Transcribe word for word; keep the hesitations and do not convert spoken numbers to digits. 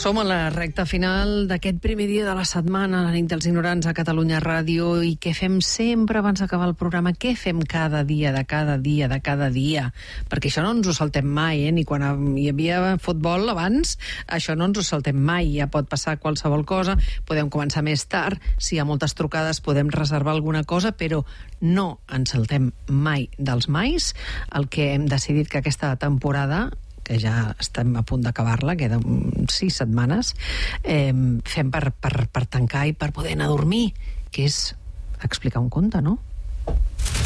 Som a la recta final d'aquest primer dia de la setmana, la nit dels ignorants a Catalunya Ràdio, i què fem sempre abans d'acabar el programa? Què fem cada dia, de cada dia, de cada dia? Perquè això no ens ho saltem mai, eh? Ni quan hi havia futbol abans, això no ens ho saltem mai. Ja pot passar qualsevol cosa, podem començar més tard, si hi ha moltes trucades podem reservar alguna cosa, però no ens saltem mai dels mais. El que hem decidit que aquesta temporada, que ja estem a punt d'acabar-la, queden sis setmanes, eh, fem per, per, per tancar i per poder anar a dormir, que és explicar un conte, no?